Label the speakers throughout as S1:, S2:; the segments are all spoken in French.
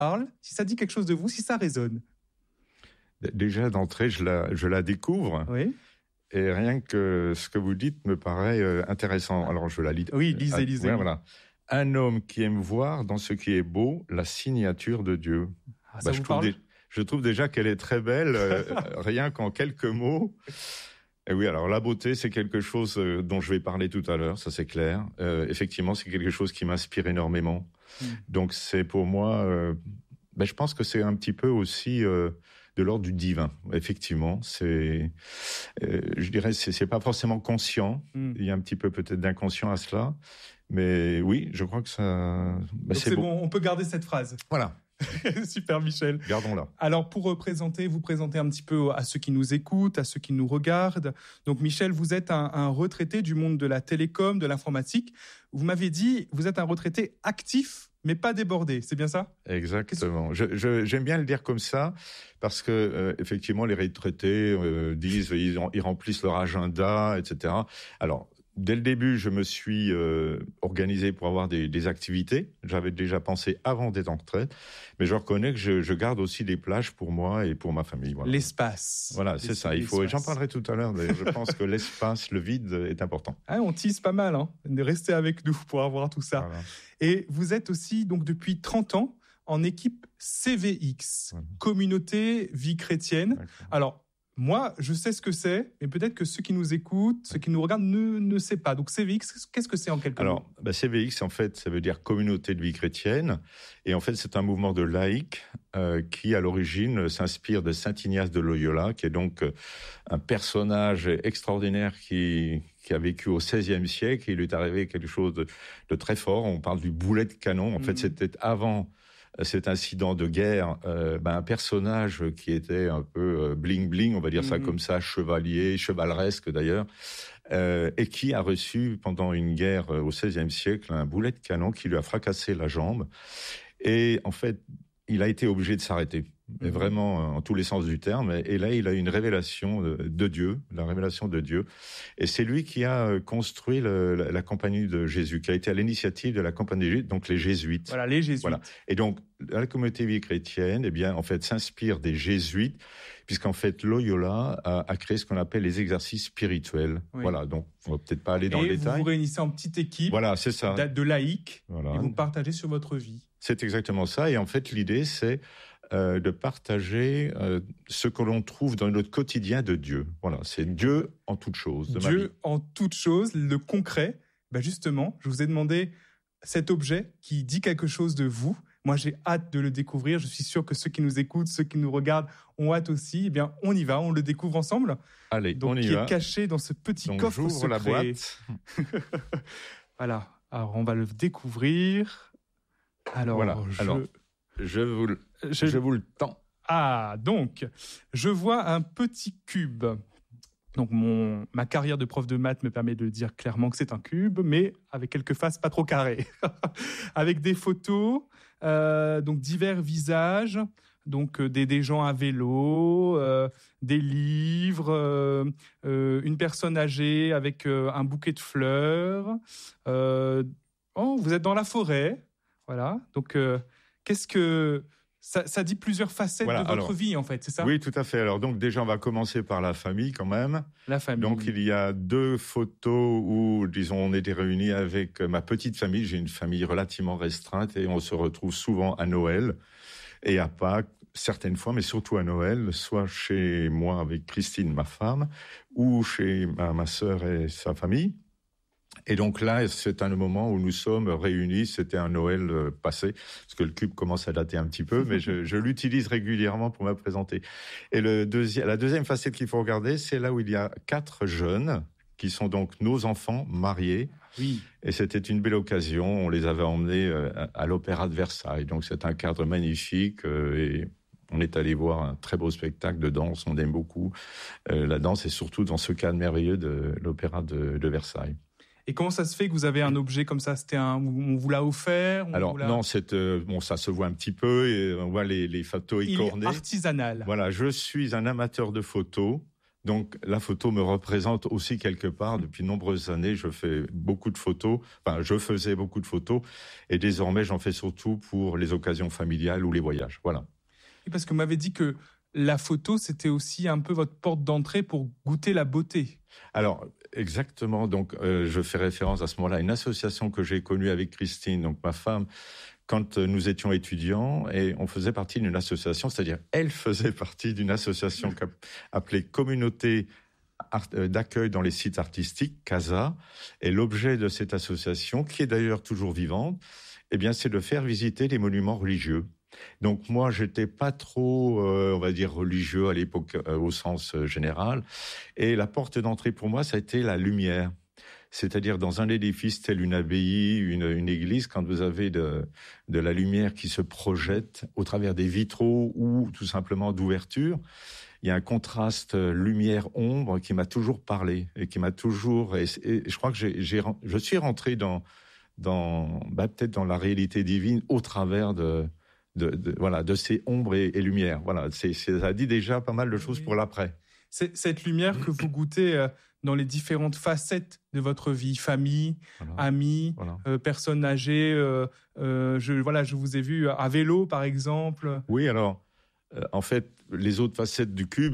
S1: parle, si ça dit quelque chose de vous, si ça résonne.
S2: Déjà d'entrée, je la découvre.
S1: Oui.
S2: Et rien que ce que vous dites me paraît intéressant. Alors je la lis.
S1: Oui, lisez.
S2: Ouais, voilà. Un homme qui aime voir dans ce qui est beau la signature de Dieu.
S1: Ça vous parle ?
S2: Je trouve déjà qu'elle est très belle, rien qu'en quelques mots. Et oui, alors la beauté, c'est quelque chose dont je vais parler tout à l'heure, ça c'est clair. Effectivement, c'est quelque chose qui m'inspire énormément. Donc c'est pour moi, je pense que c'est un petit peu aussi de l'ordre du divin. Effectivement, je dirais, c'est pas forcément conscient. Il y a un petit peu peut-être d'inconscient à cela, mais oui, je crois que ça.
S1: Donc c'est bon, on peut garder cette phrase.
S2: Voilà.
S1: Super, Michel.
S2: Gardons-la.
S1: Alors, pour vous présenter un petit peu à ceux qui nous écoutent, à ceux qui nous regardent. Donc, Michel, vous êtes un retraité du monde de la télécom, de l'informatique. Vous m'avez dit, vous êtes un retraité actif, mais pas débordé. C'est bien ça ?
S2: Exactement. J'aime bien le dire comme ça parce que effectivement, les retraités disent ils remplissent leur agenda, etc. Alors, dès le début, je me suis organisé pour avoir des activités. J'avais déjà pensé avant d'être en retraite, mais je reconnais que je garde aussi des plages pour moi et pour ma famille. Voilà.
S1: L'espace.
S2: Voilà, c'est ça. J'en parlerai tout à l'heure. D'ailleurs, je pense que l'espace, le vide est important.
S1: On tease pas mal, Restez avec nous pour avoir tout ça. Voilà. Et vous êtes aussi, donc, depuis 30 ans, en équipe CVX, Communauté Vie Chrétienne. D'accord. Alors, moi, je sais ce que c'est, mais peut-être que ceux qui nous écoutent, ceux qui nous regardent ne savent pas. Donc CVX, qu'est-ce que c'est en quelques mots ?
S2: Alors, CVX, en fait, ça veut dire Communauté de Vie Chrétienne. Et en fait, c'est un mouvement de laïcs qui, à l'origine, s'inspire de Saint Ignace de Loyola, qui est donc un personnage extraordinaire qui a vécu au XVIe siècle. Et il lui est arrivé quelque chose de très fort. On parle du boulet de canon. En fait, c'était avant cet incident de guerre, un personnage qui était un peu bling-bling, on va dire ça comme ça, chevaleresque d'ailleurs, et qui a reçu pendant une guerre au XVIe siècle un boulet de canon qui lui a fracassé la jambe. Et en fait, il a été obligé de s'arrêter, mais vraiment en tous les sens du terme. Et là, il a une révélation de Dieu, la révélation de Dieu. Et c'est lui qui a construit la compagnie de Jésus, qui a été à l'initiative de la compagnie de Jésus, donc les jésuites.
S1: Voilà, les jésuites. Voilà.
S2: Et donc, la communauté vie chrétienne, en fait, s'inspire des jésuites, puisqu'en fait, Loyola a créé ce qu'on appelle les exercices spirituels. Oui. Voilà, donc on va peut-être pas aller dans le détail.
S1: Et vous réunissez en petite équipe.
S2: Voilà, c'est ça.
S1: De laïcs. Voilà. Et vous partagez sur votre vie.
S2: C'est exactement ça. Et en fait, l'idée, c'est de partager ce que l'on trouve dans notre quotidien de Dieu. Voilà, c'est Dieu en toute chose.
S1: Dieu en toute chose, le concret. Justement, je vous ai demandé cet objet qui dit quelque chose de vous. Moi, j'ai hâte de le découvrir. Je suis sûr que ceux qui nous écoutent, ceux qui nous regardent ont hâte aussi. On y va, on le découvre ensemble.
S2: Allez,
S1: donc,
S2: on y
S1: va.
S2: va.
S1: Qui est caché dans ce petit coffre
S2: j'ouvre
S1: secret.
S2: La boîte.
S1: Voilà. Alors, on va le découvrir. Alors,
S2: voilà. Je vous le tends.
S1: Ah, donc, je vois un petit cube. Donc, ma carrière de prof de maths me permet de dire clairement que c'est un cube, mais avec quelques faces pas trop carrées. Avec des photos, donc divers visages, donc des gens à vélo, des livres, une personne âgée avec un bouquet de fleurs. Vous êtes dans la forêt. Voilà. Donc, qu'est-ce que... Ça dit plusieurs facettes de votre vie, en fait, c'est ça ?
S2: Oui, tout à fait. Alors, donc, déjà, on va commencer par la famille, quand même.
S1: La famille.
S2: Donc, il y a 2 photos où, disons, on était réunis avec ma petite famille. J'ai une famille relativement restreinte et on se retrouve souvent à Noël et à Pâques, certaines fois, mais surtout à Noël, soit chez moi avec Christine, ma femme, ou chez ma sœur et sa famille. Et donc là, c'est un moment où nous sommes réunis. C'était un Noël passé, parce que le cube commence à dater un petit peu, mais je l'utilise régulièrement pour me présenter. Et la deuxième facette qu'il faut regarder, c'est là où il y a 4 jeunes, qui sont donc nos enfants mariés.
S1: Oui.
S2: Et c'était une belle occasion. On les avait emmenés à l'Opéra de Versailles. Donc c'est un cadre magnifique et on est allé voir un très beau spectacle de danse. On aime beaucoup la danse et surtout dans ce cadre merveilleux de l'Opéra de Versailles.
S1: Et comment ça se fait que vous avez un objet comme ça ? On vous l'a offert ?
S2: Alors non, ça se voit un petit peu et on voit les photos écornées.
S1: Il est artisanal.
S2: Voilà, je suis un amateur de photos. Donc, la photo me représente aussi quelque part. Depuis de nombreuses années, je faisais beaucoup de photos. Et désormais, j'en fais surtout pour les occasions familiales ou les voyages. Voilà.
S1: Et parce que vous m'avez dit que la photo, c'était aussi un peu votre porte d'entrée pour goûter la beauté.
S2: Alors, exactement. Donc, je fais référence à ce moment-là à une association que j'ai connue avec Christine, donc ma femme, quand nous étions étudiants, et on faisait partie d'une association, c'est-à-dire elle faisait partie d'une association appelée Communauté d'accueil dans les sites artistiques, CASA. Et l'objet de cette association, qui est d'ailleurs toujours vivante, eh bien, c'est de faire visiter les monuments religieux. Donc moi, j'étais pas trop, on va dire, religieux à l'époque au sens général. Et la porte d'entrée pour moi, ça a été la lumière. C'est-à-dire dans un édifice tel une abbaye, une église, quand vous avez de la lumière qui se projette au travers des vitraux ou tout simplement d'ouverture, il y a un contraste lumière-ombre qui m'a toujours parlé et qui m'a toujours... Et je crois que je suis rentré dans peut-être dans la réalité divine au travers de ces ombres et lumières. Voilà, ça dit déjà pas mal de choses pour l'après.
S1: C'est cette lumière que vous goûtez dans les différentes facettes de votre vie, famille, amis, personnes âgées. Je vous ai vu à vélo, par exemple.
S2: Oui, alors, en fait, les autres facettes du cube,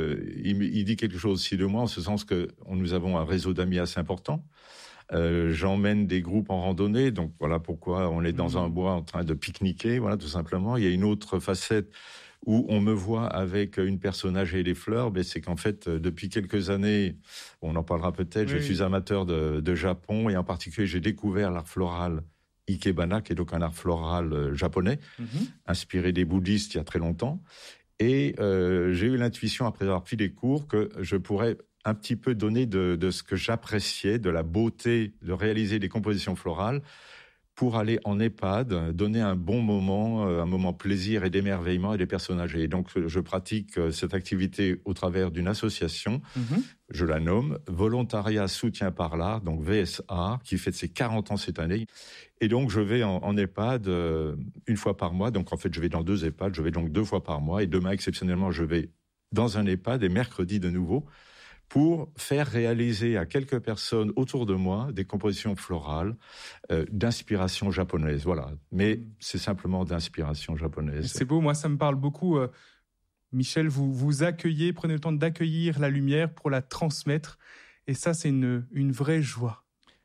S2: il dit quelque chose aussi de moi, en ce sens que nous avons un réseau d'amis assez important. J'emmène des groupes en randonnée, donc voilà pourquoi on est dans un bois en train de pique-niquer, voilà, tout simplement. Il y a une autre facette où on me voit avec une personne âgée et des fleurs, mais c'est qu'en fait, depuis quelques années, on en parlera peut-être, je suis amateur de Japon, et en particulier, j'ai découvert l'art floral Ikebana, qui est donc un art floral japonais, inspiré des bouddhistes il y a très longtemps. Et j'ai eu l'intuition, après avoir pris des cours, que je pourrais un petit peu donner de ce que j'appréciais, de la beauté de réaliser des compositions florales, pour aller en EHPAD, donner un bon moment, un moment plaisir et d'émerveillement à des personnes âgées. Et donc, je pratique cette activité au travers d'une association, je la nomme Volontariat Soutien par l'Art, donc VSA, qui fête ses 40 ans cette année. Et donc, je vais en EHPAD une fois par mois. Donc, en fait, je vais dans 2 EHPAD, je vais donc 2 fois par mois. Et demain, exceptionnellement, je vais dans un EHPAD et mercredi de nouveau, pour faire réaliser à quelques personnes autour de moi des compositions florales d'inspiration japonaise. Voilà. Mais c'est simplement d'inspiration japonaise.
S1: C'est beau, moi ça me parle beaucoup. Michel, vous accueillez, prenez le temps d'accueillir la lumière pour la transmettre. Et ça, c'est une vraie joie.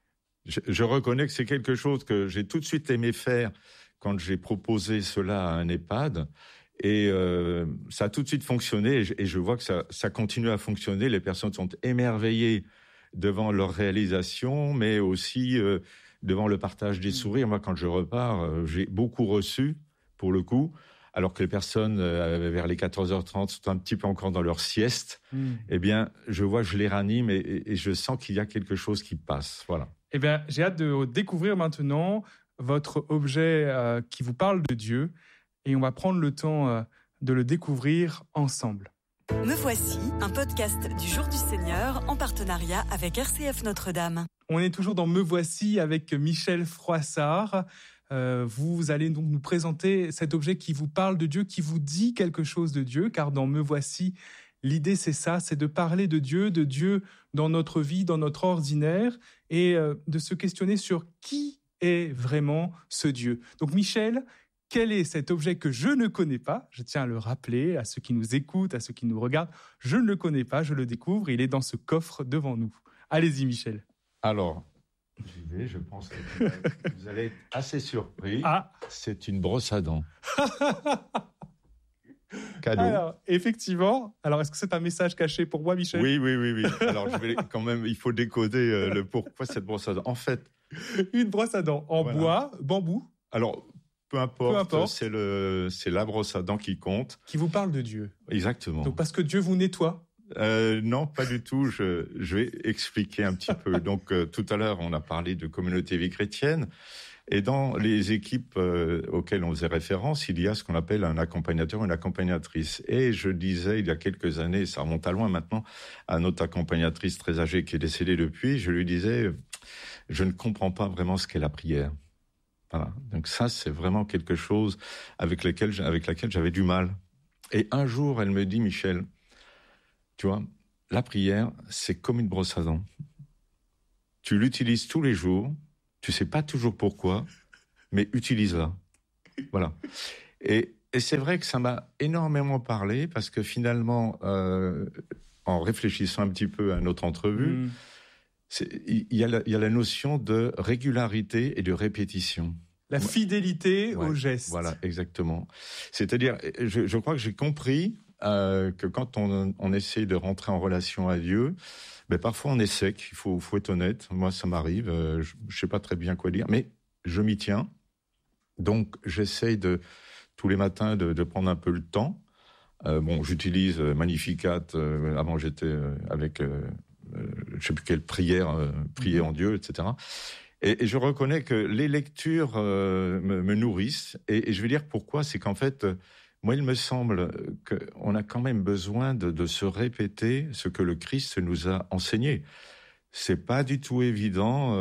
S2: Je reconnais que c'est quelque chose que j'ai tout de suite aimé faire quand j'ai proposé cela à un EHPAD. Et ça a tout de suite fonctionné, et je vois que ça continue à fonctionner. Les personnes sont émerveillées devant leur réalisation, mais aussi devant le partage des sourires. Moi, quand je repars, j'ai beaucoup reçu, pour le coup, alors que les personnes, vers les 14h30, sont un petit peu encore dans leur sieste. Eh bien, je vois que je les ranime, et je sens qu'il y a quelque chose qui passe. Voilà.
S1: Eh bien, j'ai hâte de découvrir maintenant votre objet qui vous parle de Dieu. Et on va prendre le temps de le découvrir ensemble.
S3: Me voici, un podcast du Jour du Seigneur en partenariat avec RCF Notre-Dame.
S1: On est toujours dans Me voici avec Michel Froissart. Vous allez donc nous présenter cet objet qui vous parle de Dieu, qui vous dit quelque chose de Dieu, car dans Me voici, l'idée c'est ça, c'est de parler de Dieu dans notre vie, dans notre ordinaire, et de se questionner sur qui est vraiment ce Dieu. Donc Michel, quel est cet objet que je ne connais pas? Je tiens à le rappeler à ceux qui nous écoutent, à ceux qui nous regardent. Je ne le connais pas, je le découvre. Il est dans ce coffre devant nous. Allez-y, Michel.
S2: Alors, j'y vais. Je pense que vous allez être assez surpris. C'est une brosse à dents. Cadeau.
S1: Alors, effectivement. Alors, est-ce que c'est un message caché pour moi, Michel?
S2: Oui. Alors, je vais quand même. Il faut décoder le pourquoi cette brosse à dents. En fait,
S1: une brosse à dents en bois, bambou.
S2: Alors. Peu importe. C'est la brosse à dents qui compte.
S1: Qui vous parle de Dieu.
S2: Exactement.
S1: Donc parce que Dieu vous nettoie.
S2: Non, pas du tout. Je vais expliquer un petit peu. Donc tout à l'heure, on a parlé de communauté vie chrétienne. Et dans les équipes auxquelles on faisait référence, il y a ce qu'on appelle un accompagnateur, une accompagnatrice. Et je disais, il y a quelques années, ça remonte à loin maintenant, à notre accompagnatrice très âgée qui est décédée depuis, je lui disais, je ne comprends pas vraiment ce qu'est la prière. Voilà. Donc ça, c'est vraiment quelque chose avec laquelle j'avais du mal. Et un jour, elle me dit, Michel, tu vois, la prière, c'est comme une brosse à dents. Tu l'utilises tous les jours, tu sais pas toujours pourquoi, mais utilise-la. Voilà. Et c'est vrai que ça m'a énormément parlé parce que finalement, en réfléchissant un petit peu à notre entrevue, il y a la notion de régularité et de répétition.
S1: La fidélité au geste.
S2: Voilà, exactement. C'est-à-dire, je crois que j'ai compris que quand on essaie de rentrer en relation à Dieu, parfois on est sec, il faut être honnête. Moi, ça m'arrive, je ne sais pas très bien quoi dire, mais je m'y tiens. Donc, j'essaye tous les matins de prendre un peu le temps. J'utilise Magnificat. Avant, j'étais avec, je ne sais plus quelle prière, prier en Dieu, etc. Et je reconnais que les lectures me nourrissent. Et je vais dire pourquoi. C'est qu'en fait, moi, il me semble qu'on a quand même besoin de se répéter ce que le Christ nous a enseigné. C'est pas du tout évident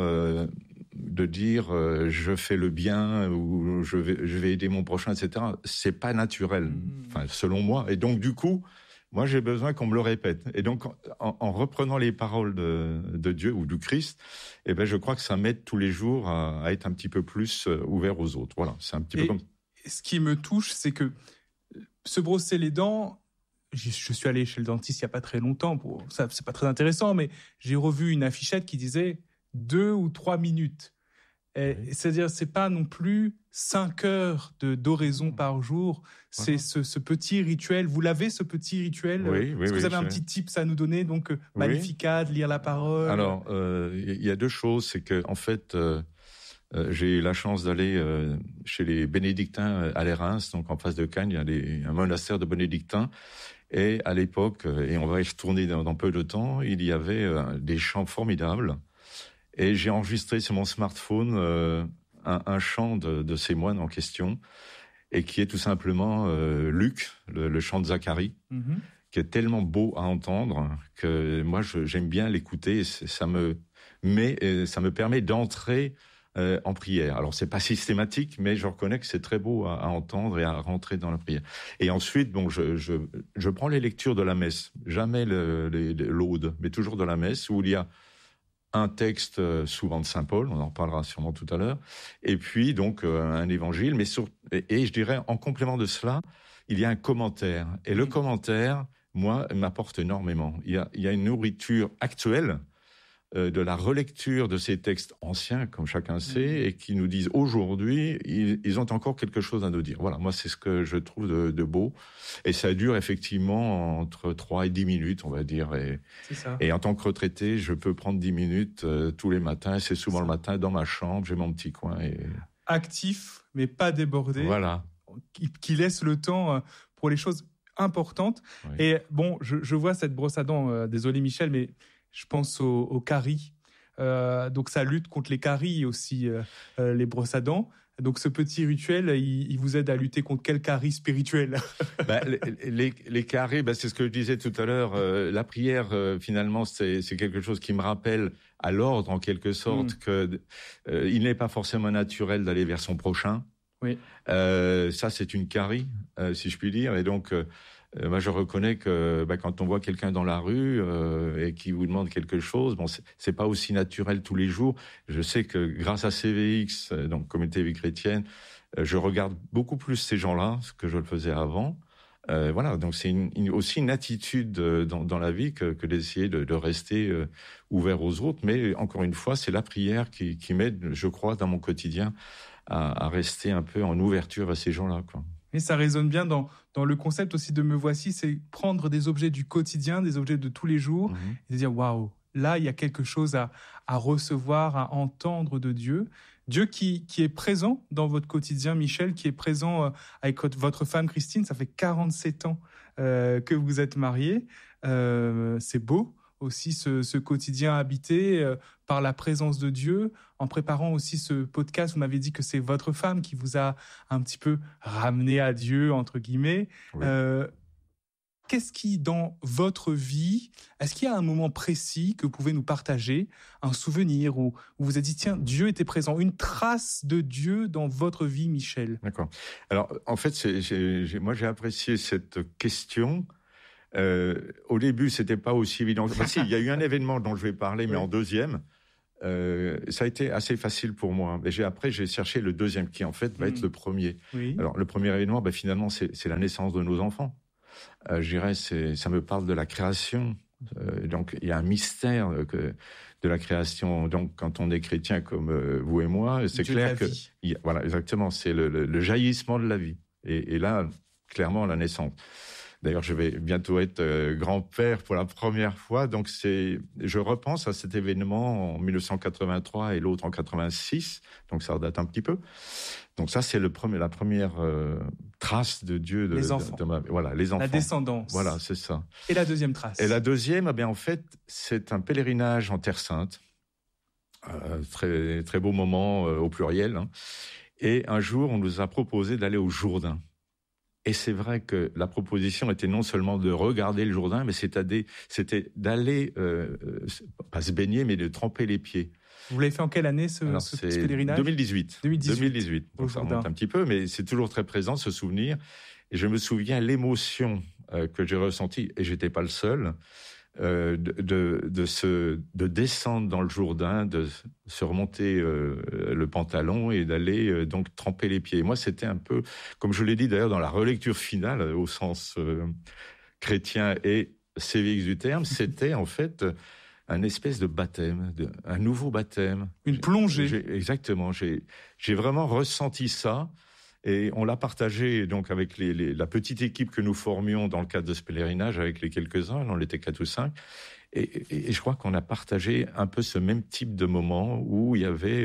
S2: de dire je fais le bien ou je vais aider mon prochain, etc. C'est pas naturel, selon moi. Et donc, du coup, moi, j'ai besoin qu'on me le répète. Et donc, en reprenant les paroles de Dieu ou du Christ, je crois que ça m'aide tous les jours à être un petit peu plus ouvert aux autres. Voilà, c'est un petit peu comme...
S1: Ce qui me touche, c'est que se brosser les dents, je suis allé chez le dentiste il n'y a pas très longtemps, ça, c'est pas très intéressant, mais j'ai revu une affichette qui disait 2 ou 3 minutes. C'est-à-dire, c'est pas non plus 5 heures d'oraison par jour. C'est ce petit rituel. Vous l'avez, ce petit rituel? Est-ce que vous avez un petit tips à nous donner? Donc, Magnificat, lire la parole.
S2: Alors, il y a 2 choses. C'est que, en fait, j'ai eu la chance d'aller chez les bénédictins à l'Érins, donc en face de Cannes. Il y a un monastère de bénédictins. Et à l'époque, et on va y retourner dans peu de temps, il y avait des chants formidables. Et j'ai enregistré sur mon smartphone un chant de ces moines en question, et qui est tout simplement Luc, le chant de Zacharie, qui est tellement beau à entendre que moi j'aime bien l'écouter. Ça me permet d'entrer en prière. Alors c'est pas systématique, mais je reconnais que c'est très beau à entendre et à rentrer dans la prière. Et ensuite, je prends les lectures de la messe, jamais l'aude, mais toujours de la messe, où il y a un texte souvent de Saint Paul, on en reparlera sûrement tout à l'heure, et puis donc un évangile, et je dirais en complément de cela, il y a un commentaire. Et le commentaire, moi, m'apporte énormément. Il y a une nourriture actuelle de la relecture de ces textes anciens, comme chacun sait, et qui nous disent aujourd'hui, ils ont encore quelque chose à nous dire. Voilà, moi, c'est ce que je trouve de beau. Et ça dure effectivement entre 3 et 10 minutes, on va dire. Et en tant que retraité, je peux prendre 10 minutes tous les matins. C'est souvent le matin dans ma chambre, j'ai mon petit coin.
S1: Actif, mais pas débordé.
S2: Voilà.
S1: Qui laisse le temps pour les choses importantes. Oui. Et bon, je vois cette brosse à dents, désolé Michel, mais je pense aux caries. Donc, ça lutte contre les caries aussi, les brosses à dents. Donc, ce petit rituel, il vous aide à lutter contre quelle carie spirituelle?
S2: Les caries, c'est ce que je disais tout à l'heure. La prière, finalement, c'est quelque chose qui me rappelle à l'ordre, en quelque sorte, qu'il n'est pas forcément naturel d'aller vers son prochain.
S1: Oui.
S2: Ça, c'est une carie, si je puis dire. Et donc... moi, je reconnais que quand on voit quelqu'un dans la rue et qui vous demande quelque chose, c'est pas aussi naturel tous les jours. Je sais que grâce à CVX, donc Communauté Vie Chrétienne, je regarde beaucoup plus ces gens-là que je le faisais avant. Voilà, donc c'est aussi une attitude dans la vie que d'essayer de rester ouvert aux autres. Mais encore une fois, c'est la prière qui m'aide, je crois, dans mon quotidien à rester un peu en ouverture à ces gens-là, quoi.
S1: Et ça résonne bien dans le concept aussi de Me Voici, c'est prendre des objets du quotidien, des objets de tous les jours, et de dire waouh, là il y a quelque chose à recevoir, à entendre de Dieu. Dieu qui est présent dans votre quotidien, Michel, qui est présent avec votre femme Christine. Ça fait 47 ans que vous êtes mariés. C'est beau aussi ce quotidien habité par la présence de Dieu. En préparant aussi ce podcast, vous m'avez dit que c'est votre femme qui vous a un petit peu ramené à Dieu, entre guillemets. Oui. Qu'est-ce qui, dans votre vie, est-ce qu'il y a un moment précis que vous pouvez nous partager, un souvenir où vous vous êtes dit, tiens, Dieu était présent, une trace de Dieu dans votre vie, Michel?
S2: D'accord. Alors, en fait, moi, j'ai apprécié cette question Au début, c'était pas aussi évident. Enfin, si, il y a eu un événement dont je vais parler, mais en deuxième. Ça a été assez facile pour moi. Et après, j'ai cherché le deuxième qui, en fait, va être le premier.
S1: Oui.
S2: Alors, le premier événement, finalement, c'est la naissance de nos enfants. Je dirais, ça me parle de la création. Donc, il y a un mystère de la création. Donc, quand on est chrétien comme vous et moi, c'est clair que... Voilà, exactement, c'est le jaillissement de la vie. Et là, clairement, la naissance. D'ailleurs, je vais bientôt être grand-père pour la première fois. Donc, je repense à cet événement en 1983 et l'autre en 86. Donc, ça date un petit peu. Donc, ça, c'est la première trace de Dieu.
S1: Les enfants.
S2: Voilà, les enfants.
S1: La descendance.
S2: Voilà, c'est ça.
S1: Et la deuxième trace?
S2: Et la deuxième, en fait, c'est un pèlerinage en Terre Sainte. Très, très beau moment au pluriel. Hein. Et un jour, on nous a proposé d'aller au Jourdain. Et c'est vrai que la proposition était non seulement de regarder le Jourdain, mais c'était d'aller, pas se baigner, mais de tremper les pieds.
S1: Vous l'avez fait en quelle année, ce pèlerinage?
S2: 2018. 2018. Donc ça remonte un petit peu, mais c'est toujours très présent, ce souvenir. Et je me souviens l'émotion que j'ai ressentie, et j'étais pas le seul, de descendre dans le Jourdain, de se remonter le pantalon et d'aller donc tremper les pieds. Et moi, c'était un peu, comme je l'ai dit d'ailleurs dans la relecture finale, au sens chrétien et sévique du terme, c'était en fait un espèce de baptême, un nouveau baptême.
S1: Une plongée.
S2: Exactement. J'ai vraiment ressenti ça. Et on l'a partagé donc avec la petite équipe que nous formions dans le cadre de ce pèlerinage, avec les quelques-uns, on était 4 ou 5. Et je crois qu'on a partagé un peu ce même type de moment où il y avait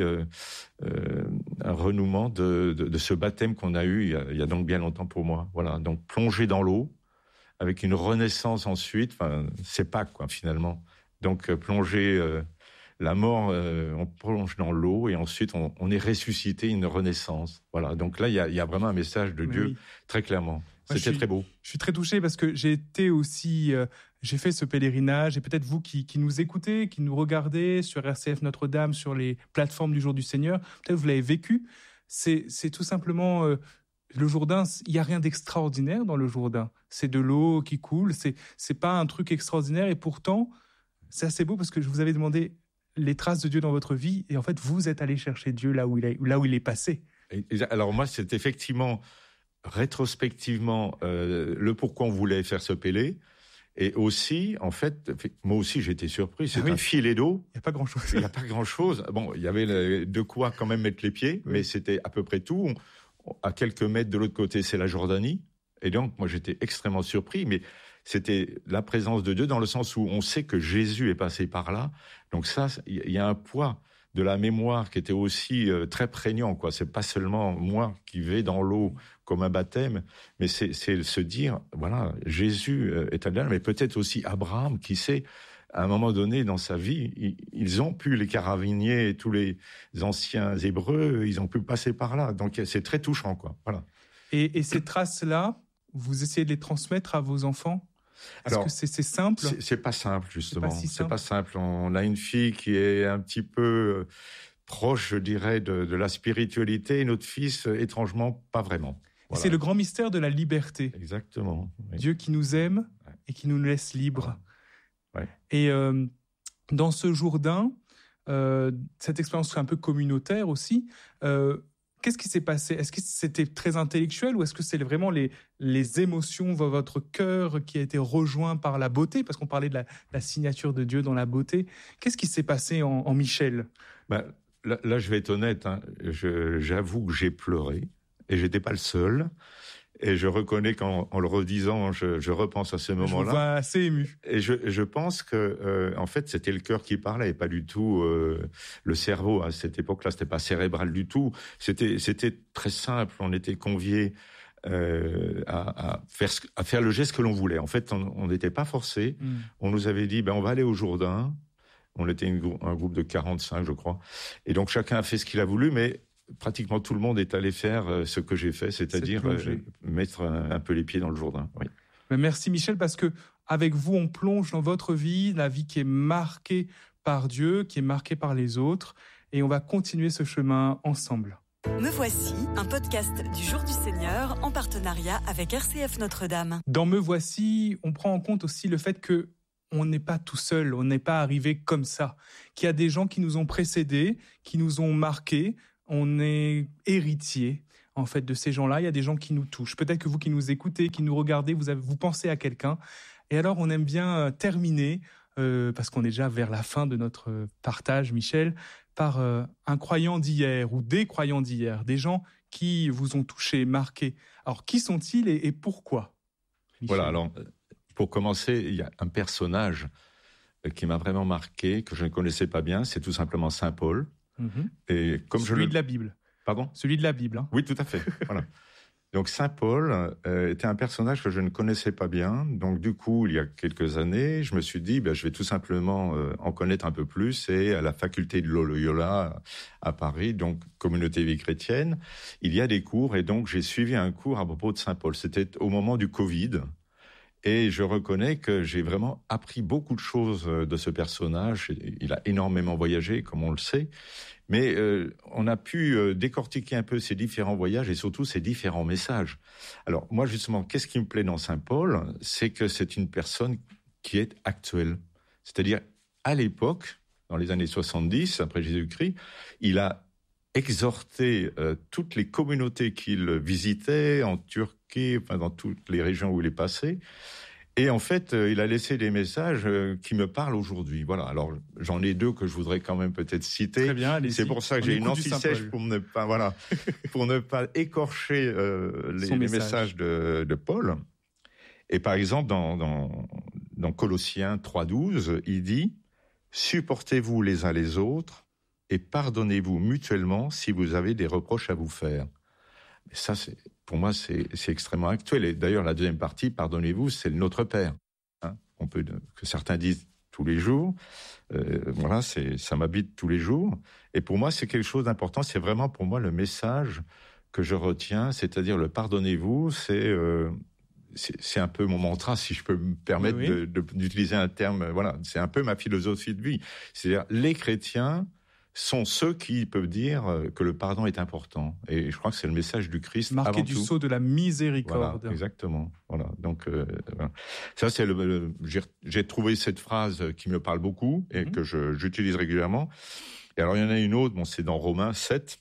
S2: un renouement de ce baptême qu'on a eu il y a donc bien longtemps pour moi. Voilà, donc plongé dans l'eau, avec une renaissance ensuite. Enfin, c'est Pâques, quoi, finalement. Donc plongé... la mort, on plonge dans l'eau et ensuite on est ressuscité, une renaissance. Voilà. Donc là, il y a vraiment un message de Dieu très clairement. C'était très beau.
S1: Je suis très touché parce que j'ai été aussi, j'ai fait ce pèlerinage et peut-être vous qui nous écoutez, qui nous regardez sur RCF Notre-Dame, sur les plateformes du Jour du Seigneur, peut-être vous l'avez vécu. C'est tout simplement le Jourdain. Il y a rien d'extraordinaire dans le Jourdain. C'est de l'eau qui coule. C'est pas un truc extraordinaire et pourtant c'est assez beau parce que je vous avais demandé les traces de Dieu dans votre vie, et en fait, vous êtes allé chercher Dieu là où il est passé.
S2: Alors moi, c'est effectivement, rétrospectivement, le pourquoi on voulait faire ce pélé, et aussi, en fait, moi aussi, j'ai été surpris, c'est un filet d'eau.
S1: Il n'y a pas grand-chose.
S2: Il n'y a pas grand-chose. Bon, il y avait de quoi quand même mettre les pieds, mais c'était à peu près tout. À quelques mètres de l'autre côté, c'est la Jordanie, et donc, moi, j'étais extrêmement surpris, mais c'était la présence de Dieu dans le sens où on sait que Jésus est passé par là. Donc ça, il y a un poids de la mémoire qui était aussi très prégnant, quoi. C'est pas seulement moi qui vais dans l'eau comme un baptême, mais c'est se dire, voilà, Jésus est allé là, mais peut-être aussi Abraham, qui sait, à un moment donné dans sa vie, ils ont pu, les Caraviniers et tous les anciens Hébreux, ils ont pu passer par là. Donc c'est très touchant, quoi. Voilà.
S1: Et ces traces-là, vous essayez de les transmettre à vos enfants? Est-ce que c'est simple?
S2: C'est pas simple, justement.
S1: C'est pas
S2: simple. On a une fille qui est un petit peu proche, je dirais, de la spiritualité, et notre fils, étrangement, pas vraiment. Voilà.
S1: C'est le grand mystère de la liberté.
S2: Exactement. Oui.
S1: Dieu qui nous aime et qui nous laisse libres.
S2: Ouais.
S1: Et dans ce Jourdain, cette expérience un peu communautaire aussi, qu'est-ce qui s'est passé? Est-ce que c'était très intellectuel ou est-ce que c'est vraiment les émotions, votre cœur qui a été rejoint par la beauté? Parce qu'on parlait de la signature de Dieu dans la beauté. Qu'est-ce qui s'est passé en Michel?
S2: Là, je vais être honnête. Hein, j'avoue que j'ai pleuré et j'étais pas le seul. Et je reconnais qu'en le redisant, je repense à ce moment-là.
S1: Je vous vois assez ému.
S2: Et je pense que, en fait, c'était le cœur qui parlait et pas du tout le cerveau. À cette époque-là, c'était pas cérébral du tout. C'était très simple. On était conviés à faire le geste que l'on voulait. En fait, on n'était pas forcés. On nous avait dit, on va aller au Jourdain. On était un groupe de 45, je crois. Et donc, chacun a fait ce qu'il a voulu, mais pratiquement tout le monde est allé faire ce que j'ai fait, c'est-à-dire mettre un peu les pieds dans le Jourdain. Oui.
S1: Merci Michel, parce que avec vous, on plonge dans votre vie, la vie qui est marquée par Dieu, qui est marquée par les autres, et on va continuer ce chemin ensemble.
S3: Me voici, un podcast du Jour du Seigneur en partenariat avec RCF Notre-Dame.
S1: Dans Me voici, on prend en compte aussi le fait que on n'est pas tout seul, on n'est pas arrivé comme ça, qu'il y a des gens qui nous ont précédés, qui nous ont marqués, on est héritier en fait de ces gens-là, il y a des gens qui nous touchent. Peut-être que vous qui nous écoutez, qui nous regardez, vous pensez à quelqu'un. Et alors on aime bien terminer, parce qu'on est déjà vers la fin de notre partage, Michel, par un croyant d'hier ou des croyants d'hier, des gens qui vous ont touché, marqué. Alors qui sont-ils et pourquoi, Michel?
S2: Voilà, alors pour commencer, il y a un personnage qui m'a vraiment marqué, que je ne connaissais pas bien, c'est tout simplement Saint Paul. Et comme
S1: Celui de la Bible.
S2: Pardon ?
S1: Celui de la Bible. Hein.
S2: Oui, tout à fait. Voilà. Donc Saint Paul était un personnage que je ne connaissais pas bien. Donc du coup, il y a quelques années, je me suis dit, je vais tout simplement en connaître un peu plus. Et à la faculté de Loyola à Paris, donc communauté vie chrétienne, il y a des cours. Et donc j'ai suivi un cours à propos de Saint Paul. C'était au moment du Covid. Et je reconnais que j'ai vraiment appris beaucoup de choses de ce personnage. Il a énormément voyagé, comme on le sait. Mais on a pu décortiquer un peu ces différents voyages et surtout ces différents messages. Alors moi, justement, qu'est-ce qui me plaît dans Saint Paul ? C'est que c'est une personne qui est actuelle. C'est-à-dire, à l'époque, dans les années 70, après Jésus-Christ, il a exhorté toutes les communautés qu'il visitait en Turquie, enfin dans toutes les régions où il est passé. Et en fait, il a laissé des messages qui me parlent aujourd'hui. Voilà. Alors, j'en ai deux que je voudrais quand même peut-être citer.
S1: Très bien, allez-y.
S2: C'est pour ça que j'ai une anti-sèche pour ne pas écorcher les messages de Paul. Et par exemple, dans Colossiens 3,12, il dit « Supportez-vous les uns les autres et pardonnez-vous mutuellement si vous avez des reproches à vous faire. » Et ça, pour moi, c'est extrêmement actuel. Et d'ailleurs, la deuxième partie, pardonnez-vous, c'est le Notre Père. Hein, que certains disent tous les jours. Voilà, ça m'habite tous les jours. Et pour moi, c'est quelque chose d'important. C'est vraiment pour moi le message que je retiens, c'est-à-dire le pardonnez-vous, c'est un peu mon mantra, si je peux me permettre d'utiliser un terme. Voilà, c'est un peu ma philosophie de vie. C'est-à-dire, les chrétiens sont ceux qui peuvent dire que le pardon est important. Et je crois que c'est le message du Christ
S1: marqué
S2: avant
S1: du
S2: tout.
S1: sceau de la miséricorde.
S2: Voilà, exactement. Voilà. Donc, voilà. Ça, c'est j'ai trouvé cette phrase qui me parle beaucoup et que j'utilise régulièrement. Et alors, il y en a une autre, c'est dans Romains 7,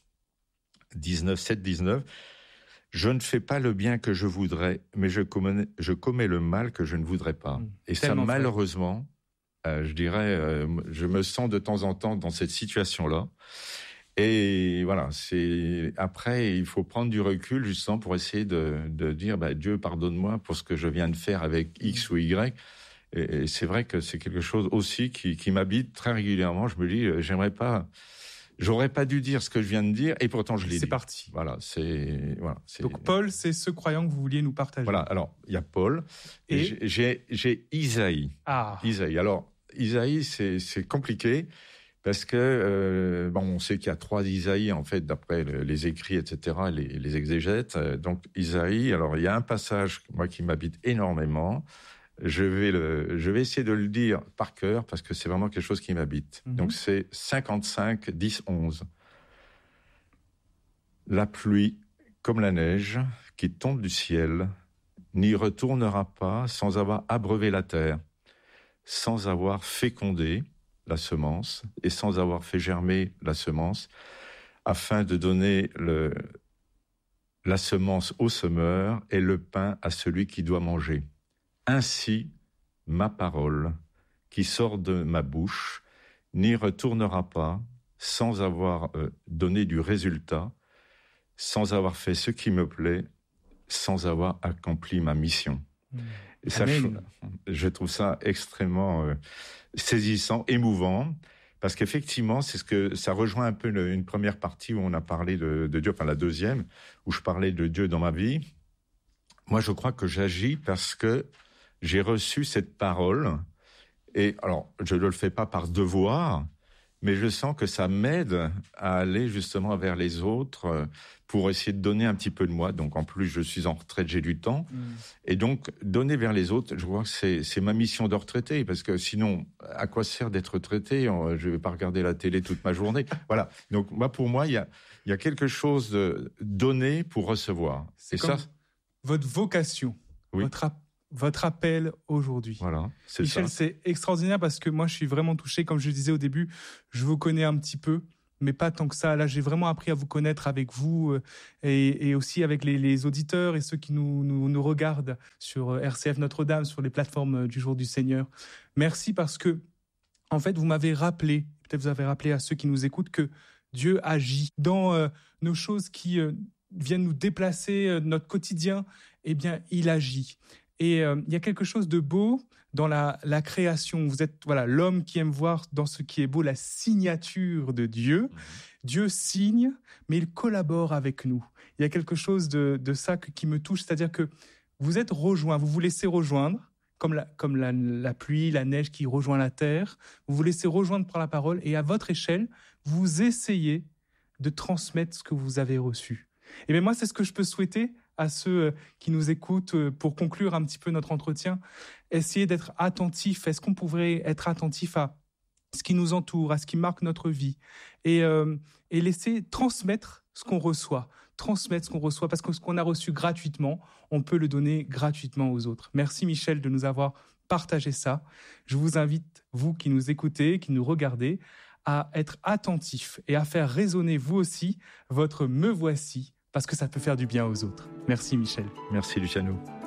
S2: 19. Je ne fais pas le bien que je voudrais, mais je commets le mal que je ne voudrais pas. Et ça, malheureusement, je dirais, je me sens de temps en temps dans cette situation-là. Et voilà, après, il faut prendre du recul justement pour essayer de dire, Dieu, pardonne-moi pour ce que je viens de faire avec X ou Y. Et c'est vrai que c'est quelque chose aussi qui m'habite très régulièrement. Je me dis, j'aurais pas dû dire ce que je viens de dire, et pourtant je l'ai dit.
S1: C'est parti.
S2: Voilà,
S1: Donc Paul, c'est ce croyant que vous vouliez nous partager.
S2: Voilà, alors il y a Paul, et j'ai Isaïe. Isaïe. Alors, Isaïe, c'est compliqué, parce que, on sait qu'il y a 3 Isaïe, en fait, d'après les écrits, etc., les exégètes. Donc, Isaïe, alors il y a un passage, moi, qui m'habite énormément. Je vais essayer de le dire par cœur, parce que c'est vraiment quelque chose qui m'habite. Donc, c'est 55, 10, 11. La pluie, comme la neige, qui tombe du ciel, n'y retournera pas sans avoir abreuvé la terre, sans avoir fécondé la semence et sans avoir fait germer la semence, afin de donner la semence au semeur et le pain à celui qui doit manger. Ainsi, ma parole, qui sort de ma bouche, n'y retournera pas sans avoir donné du résultat, sans avoir fait ce qui me plaît, sans avoir accompli ma mission. Et ça, je trouve ça extrêmement saisissant, émouvant, parce qu'effectivement, ça rejoint un peu une première partie où on a parlé de Dieu, enfin la deuxième, où je parlais de Dieu dans ma vie. Moi, je crois que j'agis parce que j'ai reçu cette parole, et alors, je ne le fais pas par devoir, mais je sens que ça m'aide à aller justement vers les autres pour essayer de donner un petit peu de moi. Donc en plus, je suis en retraite, j'ai du temps. Et donc, donner vers les autres, je vois que c'est ma mission de retraité, parce que sinon, à quoi sert d'être retraité ? Je ne vais pas regarder la télé toute ma journée. Voilà. Donc pour moi, il y a quelque chose de donner pour recevoir.
S1: C'est comme votre vocation,
S2: oui.
S1: Votre appel aujourd'hui.
S2: Voilà, c'est
S1: Michel,
S2: ça.
S1: c'est extraordinaire parce que moi, je suis vraiment touché. Comme je le disais au début, je vous connais un petit peu, mais pas tant que ça. Là, j'ai vraiment appris à vous connaître avec vous et aussi avec les auditeurs et ceux qui nous regardent sur RCF Notre-Dame, sur les plateformes du Jour du Seigneur. Merci parce que, en fait, vous m'avez rappelé, peut-être vous avez rappelé à ceux qui nous écoutent que Dieu agit dans nos choses qui viennent nous déplacer notre quotidien. Eh bien, il agit. Et il y a quelque chose de beau dans la création. Vous êtes l'homme qui aime voir dans ce qui est beau la signature de Dieu. Dieu signe, mais il collabore avec nous. Il y a quelque chose de ça qui me touche, c'est-à-dire que vous êtes rejoints, vous vous laissez rejoindre, comme la pluie, la neige qui rejoint la terre. Vous vous laissez rejoindre par la parole et à votre échelle, vous essayez de transmettre ce que vous avez reçu. Et bien moi, c'est ce que je peux souhaiter à ceux qui nous écoutent pour conclure un petit peu notre entretien. Essayez d'être attentifs. Est-ce qu'on pourrait être attentif à ce qui nous entoure, à ce qui marque notre vie et laisser transmettre ce qu'on reçoit. Transmettre ce qu'on reçoit parce que ce qu'on a reçu gratuitement, on peut le donner gratuitement aux autres. Merci Michel de nous avoir partagé ça. Je vous invite, vous qui nous écoutez, qui nous regardez, à être attentifs et à faire résonner vous aussi votre « me voici » parce que ça peut faire du bien aux autres. Merci Michel.
S2: Merci Luciano.